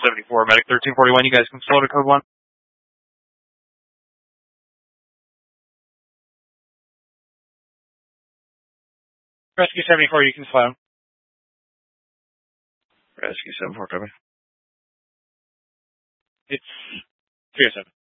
74, Medic 1341, you guys can slow to code 1. Rescue 74, you can slow. Rescue 74, copy. It's 307.